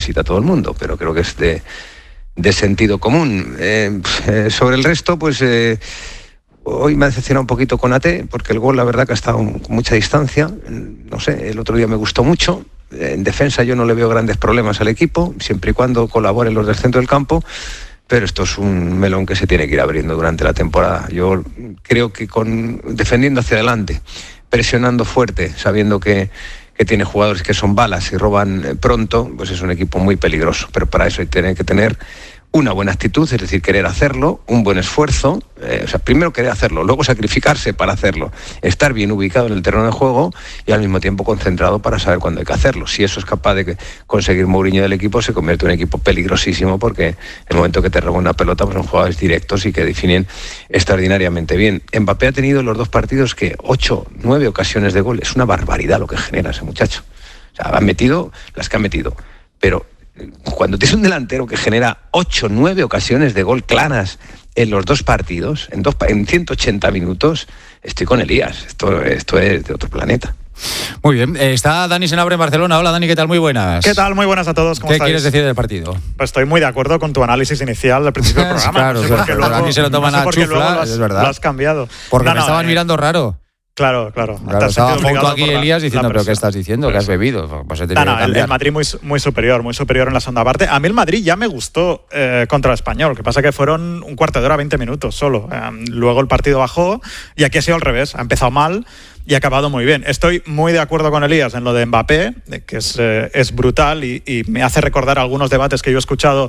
necesita todo el mundo, pero creo que es de sentido común. Sobre el resto, pues hoy me ha decepcionado un poquito Konaté, porque el gol la verdad que ha estado con mucha distancia. No sé, el otro día me gustó mucho. En defensa yo no le veo grandes problemas al equipo, siempre y cuando colaboren los del centro del campo, pero esto es un melón que se tiene que ir abriendo durante la temporada. Yo creo que defendiendo hacia adelante, presionando fuerte, sabiendo que tiene jugadores que son balas y roban pronto, pues es un equipo muy peligroso. Pero para eso hay que tener una buena actitud, es decir, querer hacerlo, un buen esfuerzo, primero querer hacerlo, luego sacrificarse para hacerlo, estar bien ubicado en el terreno de juego y al mismo tiempo concentrado para saber cuándo hay que hacerlo. Si eso es capaz de conseguir Mourinho del equipo, se convierte en un equipo peligrosísimo, porque en el momento que te roba una pelota, pues son jugadores directos y que definen extraordinariamente bien. Mbappé ha tenido en los 2 partidos 8, 9 ocasiones de gol. Es una barbaridad lo que genera ese muchacho. O sea, han metido las que ha metido, pero cuando tienes un delantero que genera 8, 9 ocasiones de gol claras en los 2 partidos, en 180 minutos, estoy con Elías. Esto es de otro planeta. Muy bien, está Dani Senabre en Barcelona. Hola Dani, ¿qué tal? Muy buenas. ¿Qué tal? Muy buenas a todos. ¿Cómo estáis? ¿Qué quieres decir del partido? Pues estoy muy de acuerdo con tu análisis inicial al principio del programa. Claro, no sé por qué luego, Dani se lo toman a chufla, es verdad. Lo has cambiado. Porque me estaban mirando raro. Claro. Estaba junto aquí Elías diciendo, ¿pero qué estás diciendo? ¿Que has bebido? Pues el Madrid muy superior en la segunda parte. A mí el Madrid ya me gustó contra el Español. Lo que pasa que fueron un cuarto de hora, 20 minutos solo. Luego el partido bajó y aquí ha sido al revés. Ha empezado mal y ha acabado muy bien. Estoy muy de acuerdo con Elías en lo de Mbappé, que es brutal y me hace recordar algunos debates que yo he escuchado.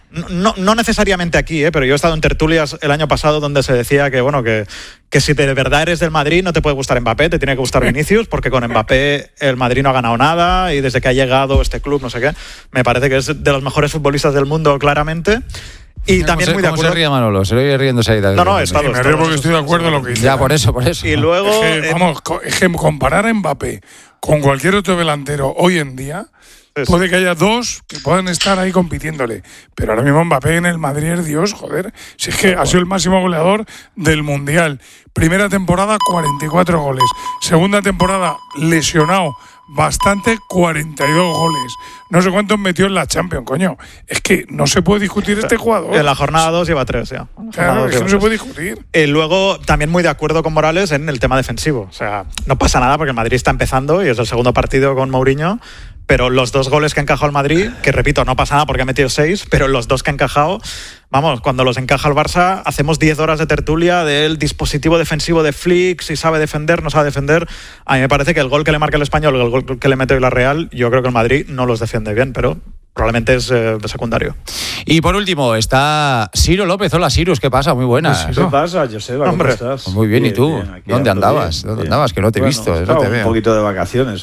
No necesariamente aquí, pero yo he estado en tertulias el año pasado donde se decía que si de verdad eres del Madrid no te puede gustar Mbappé, te tiene que gustar Vinicius, porque con Mbappé el Madrid no ha ganado nada y desde que ha llegado este club, no sé qué, me parece que es de los mejores futbolistas del mundo, claramente. Y también muy de acuerdo. Se ríe Manolo, se oye riéndose ahí. No, está me río porque estoy de acuerdo en lo que dice. Ya, por eso. Y luego es que comparar a Mbappé con cualquier otro delantero hoy en día, puede que haya 2 que puedan estar ahí compitiéndole, pero ahora mismo Mbappé en el Madrid es Dios, joder. Si es que ha sido el máximo goleador del Mundial. Primera temporada, 44 goles. Segunda temporada, lesionado bastante, 42 goles. No sé cuántos metió en la Champions, coño. Es que no se puede discutir este jugador. En la jornada 2 lleva 3 ya. Claro, es que no se puede discutir. Luego, también muy de acuerdo con Morales en el tema defensivo. O sea, no pasa nada porque el Madrid está empezando y es el segundo partido con Mourinho. Pero los 2 goles que ha encajado el Madrid, que repito, no pasa nada porque ha metido 6, pero los 2 que ha encajado, vamos, cuando los encaja el Barça, hacemos 10 horas de tertulia del dispositivo defensivo de Flick, si sabe defender, no sabe defender. A mí me parece que el gol que le marca el Español, el gol que le mete la Real, yo creo que el Madrid no los defiende bien, pero probablemente es secundario. Y por último está Ciro López. Hola Ciro, ¿qué pasa? Muy buenas. ¿Qué pasa, Joseba? ¿Cómo estás? Pues muy bien, ¿y tú? Bien, ¿Dónde andabas? Bien. ¿Dónde andabas? Que no te he visto. No te veo. Un poquito de vacaciones.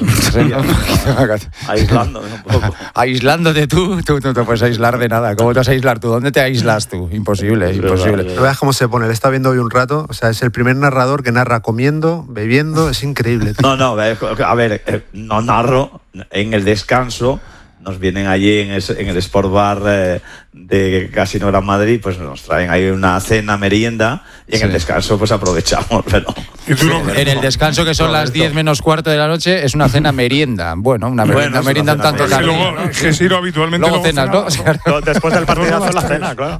Aislándome un poco. Aislándote tú no te puedes aislar de nada. ¿Cómo te vas a aislar tú? ¿Dónde te aíslas tú? Imposible. No veas cómo se pone. Le está viendo hoy un rato. O sea, es el primer narrador que narra comiendo, bebiendo. Es increíble. No, a ver, no narro. En el descanso nos vienen allí en el Sport Bar de Casino Gran Madrid, pues nos traen ahí una cena, merienda, y en el descanso pues aprovechamos. Pero en el descanso, que son las 10 menos cuarto de la noche, es una cena merienda. Bueno, una merienda un tanto tarde. Luego, Jesiro habitualmente luego cenas, ¿no? Después del partido haces la cena, claro.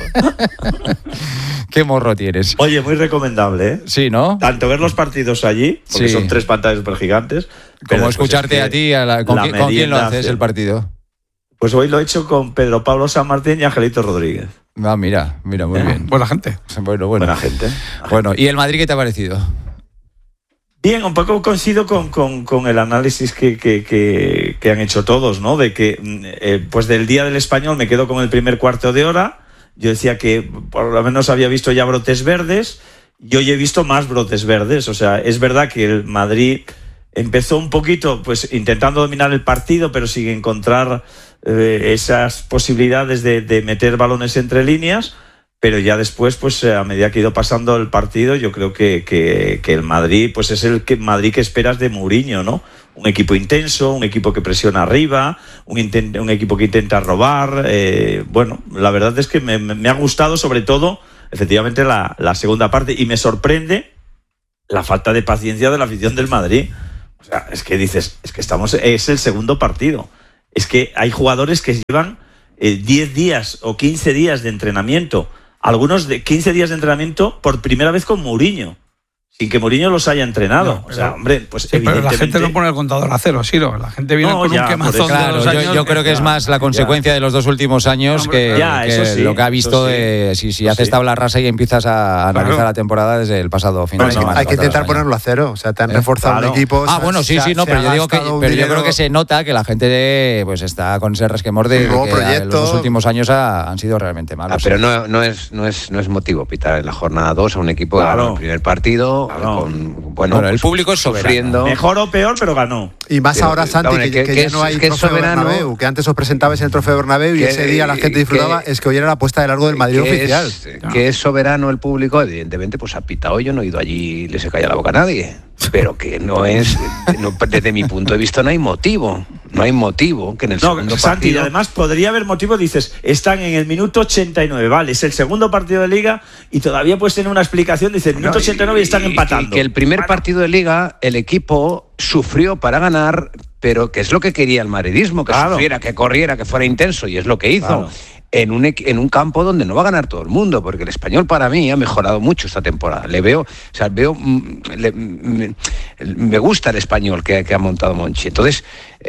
Qué morro tienes. Oye, muy recomendable, ¿eh? Sí, ¿no? Tanto ver los partidos allí, porque son 3 pantallas super gigantes, como escucharte a ti, ¿con quién lo haces el partido? Pues hoy lo he hecho con Pedro Pablo San Martín y Angelito Rodríguez. Ah, mira, muy bien. Buena gente. Buena gente. Bueno, ¿y el Madrid qué te ha parecido? Bien, un poco coincido con el análisis que han hecho todos, ¿no? De que, pues del día del Español me quedo con el primer cuarto de hora. Yo decía que por lo menos había visto ya brotes verdes. Y hoy he visto más brotes verdes. O sea, es verdad que el Madrid empezó un poquito pues intentando dominar el partido, pero sin encontrar esas posibilidades de meter balones entre líneas, pero ya después, pues a medida que ha ido pasando el partido, yo creo que el Madrid pues es el Madrid que esperas de Mourinho, ¿no? Un equipo intenso, un equipo que presiona arriba, un equipo que intenta robar. Bueno, la verdad es que me ha gustado sobre todo, efectivamente, la segunda parte, y me sorprende la falta de paciencia de la afición del Madrid. O sea, es que dices, es que es el segundo partido. Es que hay jugadores que llevan 10 días o 15 días de entrenamiento, algunos de 15 días de entrenamiento por primera vez con Mourinho, sin que Mourinho los haya entrenado. No, o sea, hombre, pues sí, pero la gente no pone el contador a cero, Siro. La gente viene con un quemazón de los años. Yo creo que es más la consecuencia de los 2 últimos años que lo que ha visto si haces tabla rasa y empiezas a analizar la temporada desde el pasado final de semana. Hay que intentar ponerlo a cero. O sea, te han reforzado el equipo. Bueno, sí, pero yo digo que yo creo que se nota que la gente pues está con ese resquemor de que los 2 últimos años han sido realmente malos. Pero no es motivo pitar en la jornada 2 a un equipo que ganó el primer partido. Bueno, el público es soberano. Mejor o peor, pero ganó. Y más ahora, Santi, que ya no hay trofeo Bernabéu, que antes os presentabais en el trofeo Bernabéu y ese día la gente disfrutaba, es que hoy era la puesta de largo del Madrid oficial. Que es soberano el público, evidentemente, pues ha pitado. Yo no he ido allí y le se calla la boca a nadie. Pero que desde mi punto de vista no hay motivo. No hay motivo que en el segundo Santi, partido... además podría haber motivo, dices, están en el minuto 89, vale, es el segundo partido de Liga y todavía puedes tener una explicación, dices, minuto 89 y están empatando. Que el primer partido de Liga, el equipo sufrió para ganar, pero que es lo que quería el madridismo, que sufriera, que corriera, que fuera intenso, y es lo que hizo. Claro. En un campo donde no va a ganar todo el mundo, porque el Español para mí ha mejorado mucho esta temporada. Me gusta el Español que ha montado Monchi. Entonces,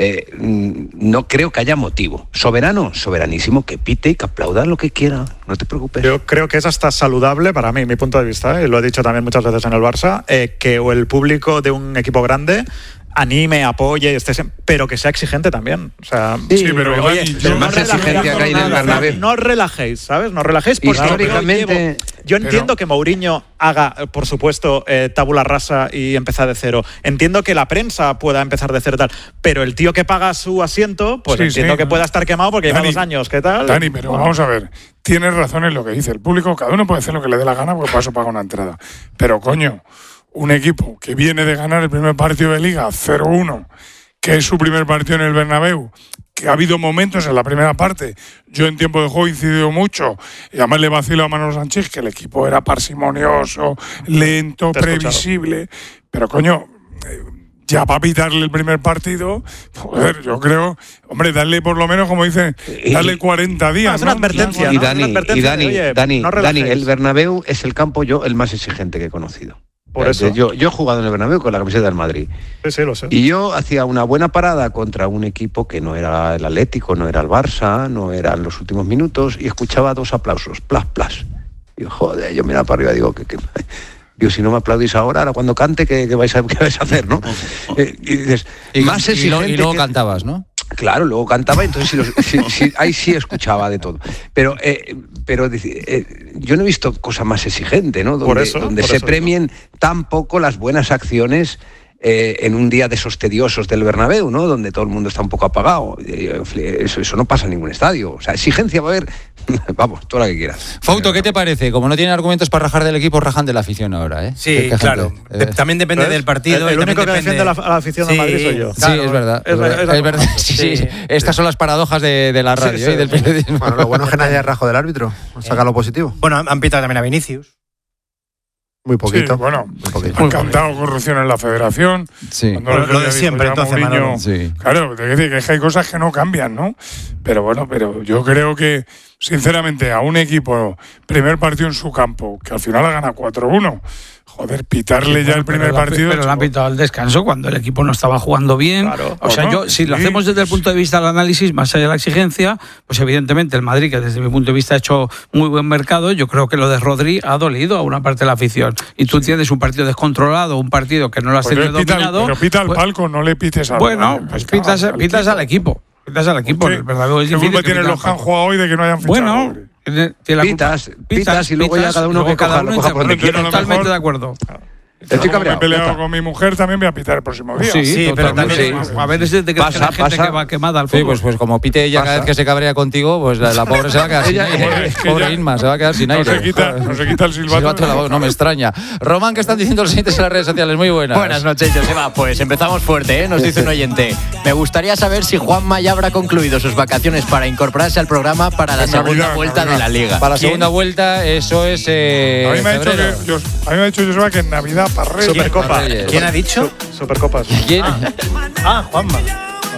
no creo que haya motivo. Soberanísimo, que pite y que aplauda lo que quiera. No te preocupes. Yo creo que es hasta saludable para mí, mi punto de vista, y lo he dicho también muchas veces en el Barça, que el público de un equipo grande anime, apoye, pero que sea exigente también. O sea, sí, pero oye, más exigencia que hay en el Bernabéu. No os relajéis, ¿sabes? No os relajéis porque históricamente. Yo entiendo que Mourinho haga, por supuesto, tabula rasa y empezar de cero. Entiendo que la prensa pueda empezar de cero y tal, pero el tío que paga su asiento, pues entiendo que pueda estar quemado porque lleva 2 años. ¿Qué tal? Dani, pero vamos a ver. Tienes razón en lo que dice el público. Cada uno puede hacer lo que le dé la gana porque para eso paga una entrada. Pero, coño, un equipo que viene de ganar el primer partido de Liga 0-1, que es su primer partido en el Bernabéu, que ha habido momentos en la primera parte, yo en tiempo de juego he incidido mucho, y además le vacilo a Manolo Sánchez que el equipo era parsimonioso, lento, previsible, pero coño, ya para pitarle el primer partido, joder, yo creo, hombre, darle por lo menos, como dicen, darle 40 días. Es una advertencia. Y Dani, el Bernabéu es el campo el más exigente que he conocido. Por eso. Yo he jugado en el Bernabéu con la camiseta del Madrid. Sí, lo sé. Y yo hacía una buena parada contra un equipo que no era el Atlético, no era el Barça, no eran los últimos minutos, y escuchaba 2 aplausos, plas. Y joder, yo miraba para arriba y digo, si no me aplaudís ahora cuando cante, ¿qué vais a hacer, no? Y dices, más exigente. Y luego cantabas, ¿no? Claro, luego cantaba, entonces ahí sí escuchaba de todo. Pero yo no he visto cosa más exigente, ¿no? Donde se premien tan poco las buenas acciones en un día de esos tediosos del Bernabéu, ¿no? Donde todo el mundo está un poco apagado. Eso no pasa en ningún estadio. O sea, exigencia va a haber, vamos, toda la que quieras. Fauto, ¿qué te parece? Como no tienen argumentos para rajar del equipo, rajan de la afición ahora, ¿eh? Sí, claro. También depende del partido. El único que defiende a la afición de Madrid soy yo. Claro, sí, es verdad. Es verdad. Sí. Estas son las paradojas de la radio y del periodismo. Bueno, lo bueno es que nadie rajo del árbitro. Saca lo positivo. Bueno, han pitado también a Vinicius. Muy poquito. Sí, bueno, han cantado corrupción en la federación. Sí. Lo de siempre, entonces, Manolo. Sí. Claro, que hay cosas que no cambian, ¿no? Pero bueno, yo creo que, sinceramente, a un equipo, primer partido en su campo, que al final ha ganado 4-1, joder, pitarle ya el primer partido. Pero lo han pitado al descanso cuando el equipo no estaba jugando bien. Claro. O sea, si lo hacemos desde el punto de vista del análisis, más allá de la exigencia, pues evidentemente el Madrid, que desde mi punto de vista ha hecho muy buen mercado, yo creo que lo de Rodri ha dolido a una parte de la afición. Y tú tienes un partido descontrolado, un partido que no lo has tenido dominado. Pero pita al palco, no le pites al Bueno, pues pitas al equipo. Pitas al equipo. El Bernabéu es difícil. ¿Qué culpa tienen los que han jugado hoy de que no hayan fichado? Bueno, pitas y luego ya cada uno que coja por donde quiera. Totalmente de acuerdo. Estoy cabreado. Me he peleado con mi mujer, también voy a pitar el próximo día. Sí, pero también a ver es de que la gente que va quemada al fútbol. Sí, pues como pite ella cada vez que se cabrea contigo, pues la pobre se va a quedar sin aire. Pobre Inma, se va a quedar sin aire. No se quita el silbato. No me extraña. Román, ¿qué están diciendo los siguientes en las redes sociales? Muy buenas. Buenas noches, Joseba. Pues empezamos fuerte, ¿eh? Nos dice un oyente. Me gustaría saber si Juanma ya habrá concluido sus vacaciones para incorporarse al programa para la segunda vuelta de la Liga. Para la segunda vuelta, eso es a mí me ha dicho Joseba que en Navidad para Reyes. Supercopa. ¿Quién ha dicho? Supercopas. ¿Quién? Juanma.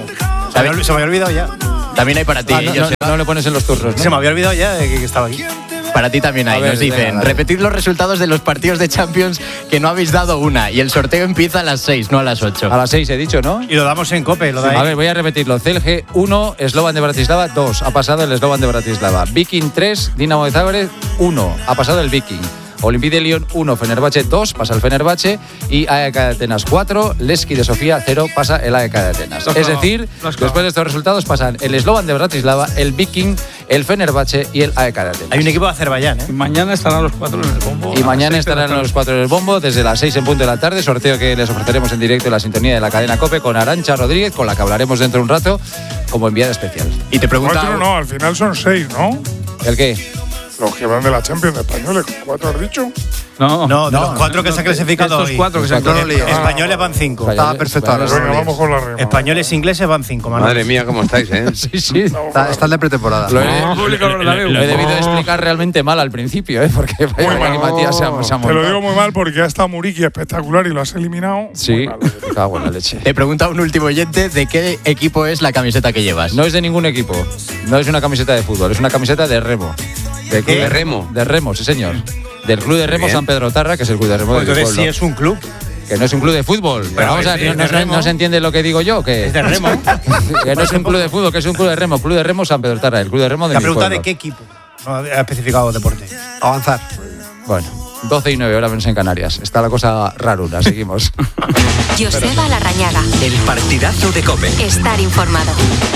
Se me había olvidado ya. También hay para ti. No le pones en los turnos, ¿no? Se me había olvidado ya de que estaba aquí. Para ti también hay, nos dicen, repetid los resultados de los partidos de Champions que no habéis dado una, y el sorteo empieza a las 6, no a las 8. A las 6 he dicho, ¿no? Y lo damos en COPE, lo dais. A ver, voy a repetirlo. Celje 1, Slovan de Bratislava 2, ha pasado el Slovan de Bratislava. Viking 3, Dinamo de Zagreb 1, ha pasado el Viking. Olympique de Lyon 1, Fenerbahce 2, pasa el Fenerbahce, y AEK de Atenas 4, Levski de Sofía 0, pasa el AEK de Atenas. Es decir, después de estos resultados pasan el Slovan de Bratislava, el Viking, el Fenerbahce y el AEK de Atenas. Hay un equipo de Azerbaiyán, ¿eh? Y mañana estarán los 4 en el bombo. Y mañana estarán los 4 en el bombo desde las 6 en punto de la tarde, sorteo que les ofreceremos en directo en la sintonía de la cadena COPE con Arantxa Rodríguez, con la que hablaremos dentro de un rato como enviada especial. Y te pregunta... 4 no, al final son 6, ¿no? ¿El qué? Los que van de la Champions de españoles, 4 has dicho. No, de los 4 que se han clasificado hoy. 4 que se han clasificado. Españoles van 5. Estaba perfecto. Venga, vamos con la rema. Españoles ingleses van 5. Madre mía, ¿cómo estáis, eh? Sí. Están de pretemporada. Lo he debido explicar realmente mal al principio, porque Dani Matías se ha montado. Te lo digo muy mal porque ha estado Muriqui espectacular y lo has eliminado. Sí, me cago en la leche. Te pregunta un último oyente de qué equipo es la camiseta que llevas. No es de ningún equipo, no es una camiseta de fútbol, es una camiseta de remo. ¿De remo? De remo, sí señor. Del Club de Remo San Pedro Tarra, que es el club de remo del pueblo. Entonces sí es un club. Que no es un club de fútbol. Pero vamos a ver, no se entiende lo que digo yo. Que es de remo. Que no es un club de fútbol, que es un club de remo. Club de Remo San Pedro Tarra, el club de remo de mi pueblo. La pregunta de qué equipo. No ha especificado deporte. Avanzar. Bueno, 12 y 9 horas menos en Canarias. Está la cosa raruna, seguimos. Joseba Larrañaga. El partidazo de COPE. Estar informado.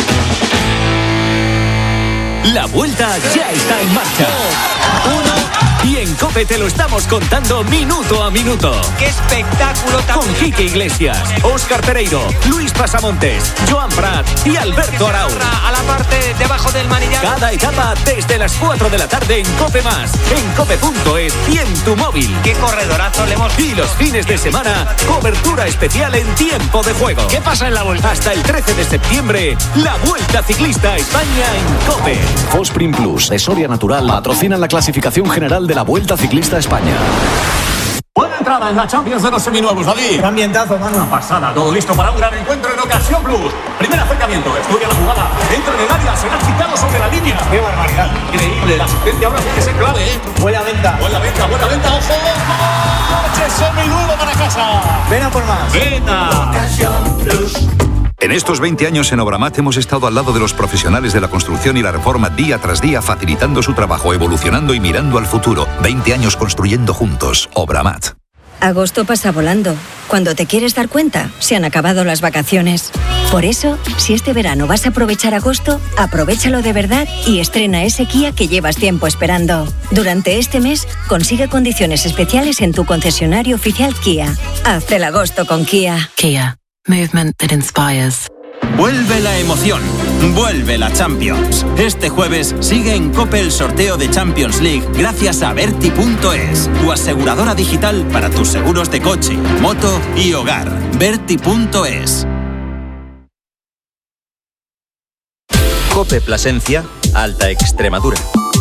La vuelta ya está en marcha. Y en COPE te lo estamos contando minuto a minuto. ¡Qué espectáculo tan Con Quique Iglesias, Óscar Pereiro, Luis Pasamontes, Joan Prat y Alberto Arau. A la parte debajo del manillar. Cada etapa desde las 4 de la tarde en COPE+, en cope.es y en tu móvil. ¡Qué corredorazo le hemos... Y los fines de semana, cobertura especial en tiempo de juego. ¿Qué pasa en la vuelta? Hasta el 13 de septiembre, la Vuelta Ciclista a España en COPE. Fosprin Plus de Soria Natural patrocinan la clasificación general de la Vuelta Ciclista a España. Buena entrada en la Champions de los seminuevos, David. Qué ambientazo, mano. Una pasada, todo listo para un gran encuentro en Ocasión Plus. Primer acercamiento, estudia la jugada, entra en el área, será quitado sobre la línea. Qué barbaridad. Increíble, la asistencia ahora tiene que ser clave, ¿eh? Buena venta, ojo. ¡Coche seminuevo para casa! Ven a por más. ¡Vena! Ocasión Plus. En estos 20 años en Obramat hemos estado al lado de los profesionales de la construcción y la reforma día tras día, facilitando su trabajo, evolucionando y mirando al futuro. 20 años construyendo juntos. Obramat. Agosto pasa volando. Cuando te quieres dar cuenta, se han acabado las vacaciones. Por eso, si este verano vas a aprovechar agosto, aprovéchalo de verdad y estrena ese Kia que llevas tiempo esperando. Durante este mes, consigue condiciones especiales en tu concesionario oficial Kia. Haz el agosto con Kia. Kia. Movement that inspires. Vuelve la emoción, vuelve la Champions. Este jueves sigue en COPE el sorteo de Champions League gracias a Berti.es, tu aseguradora digital para tus seguros de coche, moto y hogar. Berti.es. COPE Plasencia, Alta Extremadura.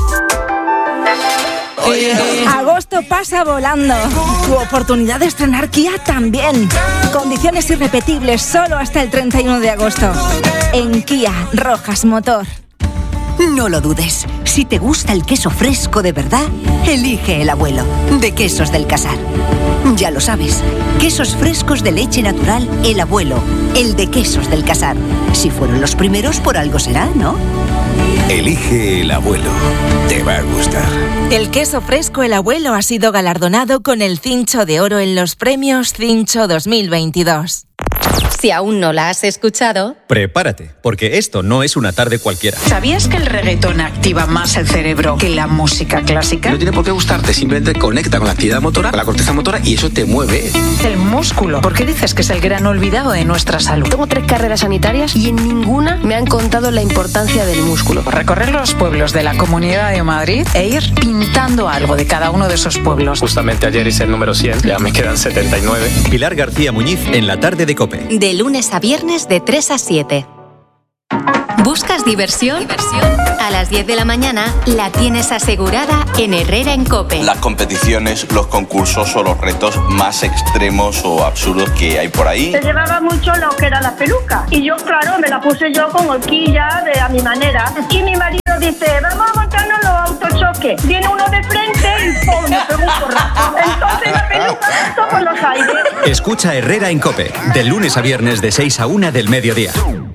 Agosto pasa volando. Tu oportunidad de estrenar Kia también. Condiciones irrepetibles solo hasta el 31 de agosto. En Kia Rojas Motor. No lo dudes. Si te gusta el queso fresco de verdad, elige El Abuelo, de Quesos del Casar. Ya lo sabes, quesos frescos de leche natural El Abuelo, el de Quesos del Casar. Si fueron los primeros, por algo será, ¿no? Elige El Abuelo. Te va a gustar. El queso fresco El Abuelo ha sido galardonado con el Cincho de Oro en los premios Cincho 2022. Si aún no la has escuchado, prepárate, porque esto no es una tarde cualquiera. ¿Sabías que el reggaetón activa más el cerebro que la música clásica? No tiene por qué gustarte, simplemente conecta con la actividad motora, con la corteza motora, y eso te mueve. El músculo. ¿Por qué dices que es el gran olvidado de nuestra salud? Tengo 3 carreras sanitarias y en ninguna me han contado la importancia del músculo. Recorrer los pueblos de la Comunidad de Madrid e ir pintando algo de cada uno de esos pueblos. Justamente ayer hice el número 100, ya me quedan 79. Pilar García Muñiz en la tarde de COPE. de lunes a viernes de 3 a 7. ¿Buscas diversión? A las 10 de la mañana la tienes asegurada en Herrera en COPE. Las competiciones, los concursos o los retos más extremos o absurdos que hay por ahí. Se llevaba mucho lo que era la peluca. Y yo, claro, me la puse yo con horquilla a mi manera. Y mi marido dice, vamos a montarnos los autochoques. Viene uno de frente y ¡pum! Me pegó un porrazo. Entonces la peluca saltó por los aires. Escucha Herrera en COPE, de lunes a viernes de 6 a 1 del mediodía.